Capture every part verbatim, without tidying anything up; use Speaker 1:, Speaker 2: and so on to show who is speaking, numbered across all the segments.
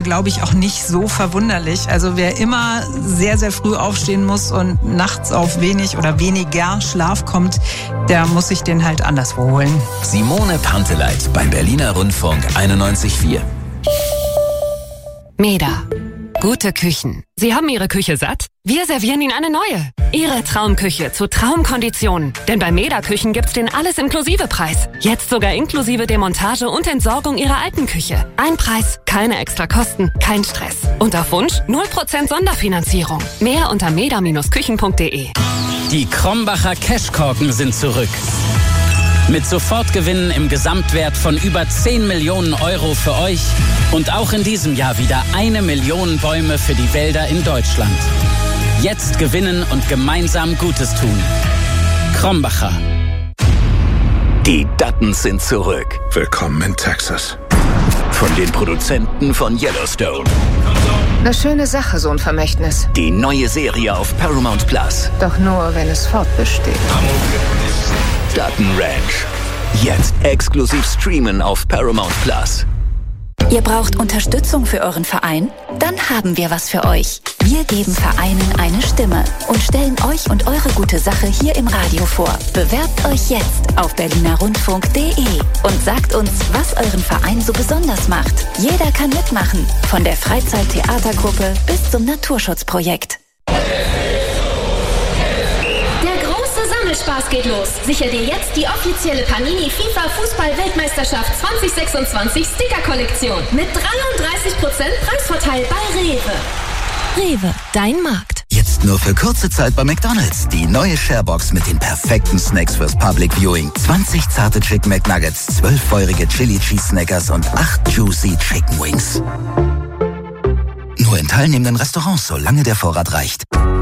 Speaker 1: glaube ich, auch nicht so verwunderlich. Also wer immer sehr, sehr früh aufstehen muss und nachts auf wenig oder weniger Schlaf kommt, der muss sich den halt anderswo holen.
Speaker 2: Simone Panteleit beim Berliner Rundfunk einundneunzig Komma vier.
Speaker 3: Meda. Gute Küchen. Sie haben Ihre Küche satt? Wir servieren Ihnen eine neue. Ihre Traumküche zu Traumkonditionen. Denn bei Meda Küchen gibt's den Alles-Inklusive-Preis. Jetzt sogar inklusive Demontage und Entsorgung Ihrer alten Küche. Ein Preis, keine extra Kosten, kein Stress. Und auf Wunsch null Prozent Sonderfinanzierung. Mehr unter meda Küchen punkt de.
Speaker 4: Die Krombacher Cashkorken sind zurück. Mit Sofortgewinnen im Gesamtwert von über zehn Millionen Euro für euch und auch in diesem Jahr wieder eine Million Bäume für die Wälder in Deutschland. Jetzt gewinnen und gemeinsam Gutes tun. Krombacher.
Speaker 2: Die Duttons sind zurück.
Speaker 5: Willkommen in Texas.
Speaker 2: Von den Produzenten von Yellowstone.
Speaker 6: Eine schöne Sache, so ein Vermächtnis.
Speaker 2: Die neue Serie auf Paramount Plus.
Speaker 6: Doch nur, wenn es fortbesteht.
Speaker 2: Dutton Ranch. Jetzt exklusiv streamen auf Paramount Plus.
Speaker 7: Ihr braucht Unterstützung für euren Verein? Dann haben wir was für euch. Wir geben Vereinen eine Stimme und stellen euch und eure gute Sache hier im Radio vor. Bewerbt euch jetzt auf berliner rundfunk punkt de und sagt uns, was euren Verein so besonders macht. Jeder kann mitmachen, von der Freizeittheatergruppe bis zum Naturschutzprojekt.
Speaker 8: Spaß geht los. Sicher dir jetzt die offizielle Panini FIFA Fußball-Weltmeisterschaft zwanzig sechsundzwanzig Sticker-Kollektion mit dreiunddreißig Prozent Preisvorteil bei Rewe.
Speaker 7: Rewe, dein Markt.
Speaker 2: Jetzt nur für kurze Zeit bei McDonald's. Die neue Sharebox mit den perfekten Snacks fürs Public Viewing. zwanzig zarte Chicken McNuggets, zwölf feurige Chili Cheese Snackers und acht Juicy Chicken Wings. Nur in teilnehmenden Restaurants, solange der Vorrat reicht.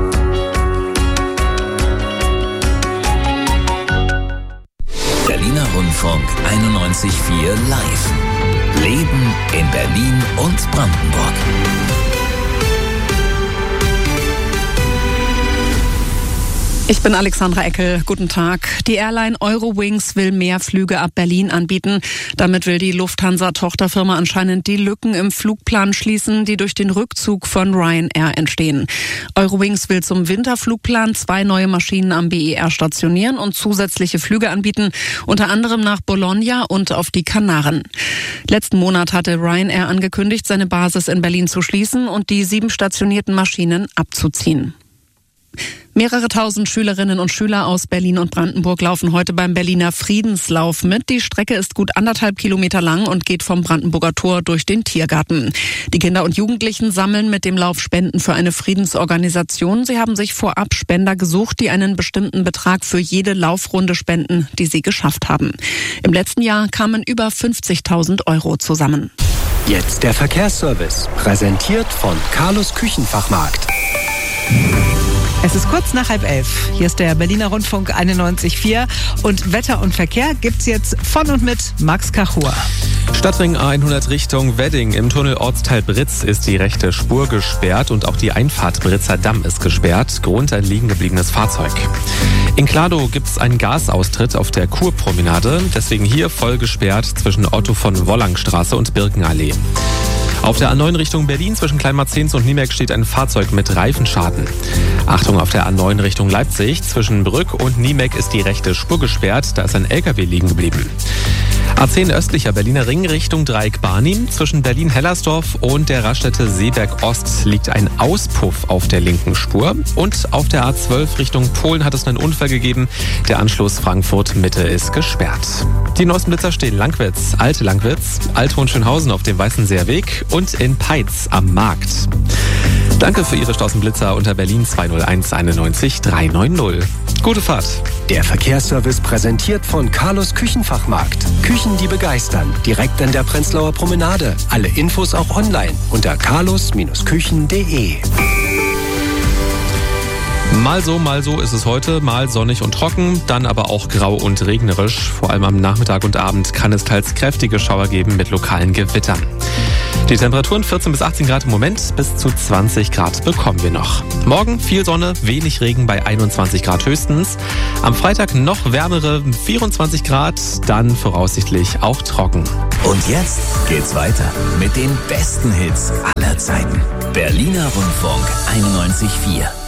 Speaker 2: Berliner Rundfunk einundneunzig Komma vier live. Leben in Berlin und Brandenburg.
Speaker 9: Ich bin Alexandra Eckel. Guten Tag. Die Airline Eurowings will mehr Flüge ab Berlin anbieten. Damit will die Lufthansa-Tochterfirma anscheinend die Lücken im Flugplan schließen, die durch den Rückzug von Ryanair entstehen. Eurowings will zum Winterflugplan zwei neue Maschinen am B E R stationieren und zusätzliche Flüge anbieten, unter anderem nach Bologna und auf die Kanaren. Letzten Monat hatte Ryanair angekündigt, seine Basis in Berlin zu schließen und die sieben stationierten Maschinen abzuziehen. Mehrere tausend Schülerinnen und Schüler aus Berlin und Brandenburg laufen heute beim Berliner Friedenslauf mit. Die Strecke ist gut anderthalb Kilometer lang und geht vom Brandenburger Tor durch den Tiergarten. Die Kinder und Jugendlichen sammeln mit dem Lauf Spenden für eine Friedensorganisation. Sie haben sich vorab Spender gesucht, die einen bestimmten Betrag für jede Laufrunde spenden, die sie geschafft haben. Im letzten Jahr kamen über fünfzigtausend Euro zusammen.
Speaker 10: Jetzt der Verkehrsservice, präsentiert von Carlos Küchenfachmarkt.
Speaker 1: Es ist kurz nach halb elf. Hier ist der Berliner Rundfunk einundneunzig Komma vier und Wetter und Verkehr gibt's jetzt von und mit Max Kachur.
Speaker 11: Stadtring A hundert Richtung Wedding. Im Tunnel Ortsteil Britz ist die rechte Spur gesperrt und auch die Einfahrt Britzer Damm ist gesperrt. Grund ein liegen gebliebenes Fahrzeug. In Kladow gibt's einen Gasaustritt auf der Kurpromenade. Deswegen hier voll gesperrt zwischen Otto von Wollangstraße und Birkenallee. Auf der A neun Richtung Berlin zwischen Kleinmarzens und Niemerk steht ein Fahrzeug mit Reifenschaden. Achtung, auf der A neun Richtung Leipzig zwischen Brück und Niemerk ist die rechte Spur gesperrt. Da ist ein L K W liegen geblieben. A zehn östlicher Berliner Ring Richtung Dreieck Barnim. Zwischen Berlin-Hellersdorf und der Raststätte Seeberg-Ost liegt ein Auspuff auf der linken Spur. Und auf der A zwölf Richtung Polen hat es einen Unfall gegeben. Der Anschluss Frankfurt-Mitte ist gesperrt. Die neuesten Blitzer stehen Langwitz, Alte Langwitz, Althohenschönhausen auf dem Weißenseer Weg und in Peitz am Markt. Danke für Ihre Stausenblitzer unter Berlin zwei null eins einundneunzig drei neun null. Gute Fahrt.
Speaker 10: Der Verkehrsservice präsentiert von Carlos Küchenfachmarkt. Küchen, die begeistern. Direkt an der Prenzlauer Promenade. Alle Infos auch online unter carlos Bindestrich küchen punkt de.
Speaker 11: Mal so, mal so ist es heute, mal sonnig und trocken, dann aber auch grau und regnerisch. Vor allem am Nachmittag und Abend kann es teils kräftige Schauer geben mit lokalen Gewittern. Die Temperaturen vierzehn bis achtzehn Grad im Moment, bis zu zwanzig Grad bekommen wir noch. Morgen viel Sonne, wenig Regen bei einundzwanzig Grad höchstens. Am Freitag noch wärmere vierundzwanzig Grad, dann voraussichtlich auch trocken.
Speaker 2: Und jetzt geht's weiter mit den besten Hits aller Zeiten. Berliner Rundfunk einundneunzig Komma vier.